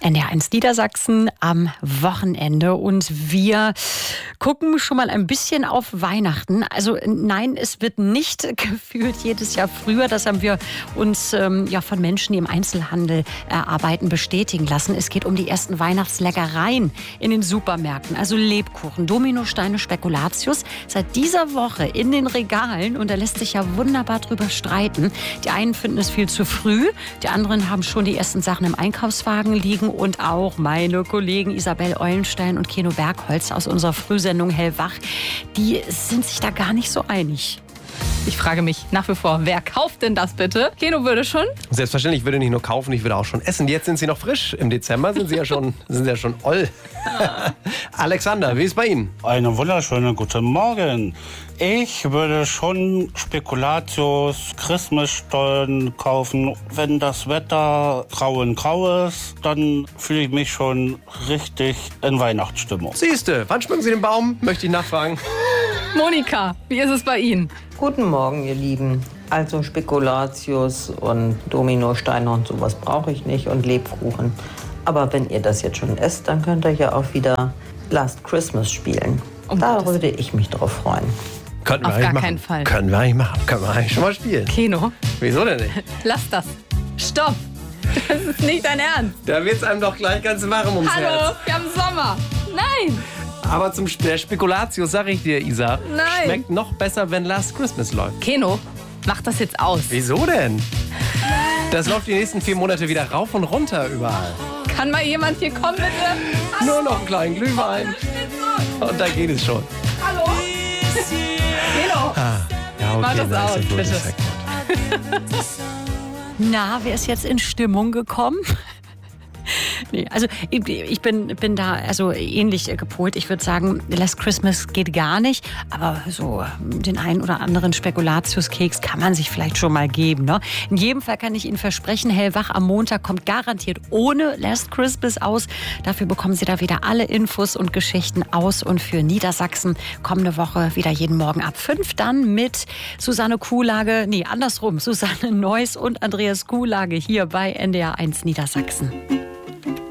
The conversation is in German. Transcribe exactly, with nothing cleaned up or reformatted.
N D R eins Niedersachsen am Wochenende und wir gucken schon mal ein bisschen auf Weihnachten. Also nein, es wird nicht gefühlt jedes Jahr früher. Das haben wir uns ähm, ja von Menschen, die im Einzelhandel äh, arbeiten, bestätigen lassen. Es geht um die ersten Weihnachtsleckereien in den Supermärkten. Also Lebkuchen, Dominosteine, Spekulatius. Seit dieser Woche in den Regalen und da lässt sich ja wunderbar drüber streiten. Die einen finden es viel zu früh, die anderen haben schon die ersten Sachen im Einkaufswagen liegen. Und auch meine Kollegen Isabel Eulenstein und Keno Bergholz aus unserer Frühsendung Hellwach, die sind sich da gar nicht so einig. Ich frage mich nach wie vor, wer kauft denn das bitte? Keno würde schon? Selbstverständlich, ich würde nicht nur kaufen, ich würde auch schon essen. Jetzt sind sie noch frisch. Im Dezember sind sie ja schon, sind sie ja schon oll. Alexander, wie ist bei Ihnen? Einen wunderschönen guten Morgen. Ich würde schon Spekulatius, Christmasstollen kaufen. Wenn das Wetter grau und grau ist, dann fühle ich mich schon richtig in Weihnachtsstimmung. Siehste, wann schmücken Sie den Baum? Möchte ich nachfragen. Monika, wie ist es bei Ihnen? Guten Morgen, ihr Lieben. Also Spekulatius und Dominosteine und sowas brauche ich nicht und Lebkuchen. Aber wenn ihr das jetzt schon esst, dann könnt ihr ja auch wieder Last Christmas spielen. Um da Gottes würde ich mich drauf freuen. Könnten wir Auf eigentlich gar machen. keinen Fall. Können wir eigentlich machen. Können wir eigentlich schon mal spielen. Keno, Wieso denn nicht? lass das. Stopp. Das ist nicht dein Ernst. Da wird's einem doch gleich ganz warm ums Hallo, Herz. wir haben Sommer. Nein. Aber zum Sp- der Spekulatius, sag ich dir, Isa, Nein. schmeckt noch besser, wenn Last Christmas läuft. Keno, mach das jetzt aus. Wieso denn? Das läuft die nächsten vier Monate wieder rauf und runter überall. Kann mal jemand hier kommen, bitte? Nur noch einen kleinen Glühwein. Und da geht es schon. Hallo? Keno. Ah, ja, okay, Mach das na, ist aus, ja gut, bitte. ist ja gut. Na, wer ist jetzt in Stimmung gekommen? Nee, also ich, ich bin, bin da also ähnlich gepolt. Ich würde sagen, Last Christmas geht gar nicht. Aber so den einen oder anderen Spekulatiuskeks kann man sich vielleicht schon mal geben. Ne? In jedem Fall kann ich Ihnen versprechen, Hellwach am Montag kommt garantiert ohne Last Christmas aus. Dafür bekommen Sie da wieder alle Infos und Geschichten aus. Und für Niedersachsen kommende Woche wieder jeden Morgen ab fünf dann mit Susanne Kuhlage, nee, andersrum, Susanne Neuss und Andreas Kuhlage hier bei N D R eins Niedersachsen.